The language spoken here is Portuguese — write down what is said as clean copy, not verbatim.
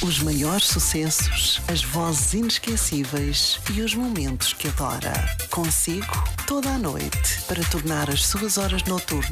Os maiores sucessos, as vozes inesquecíveis e os momentos que adora. Consigo, toda a noite, para tornar as suas horas noturnas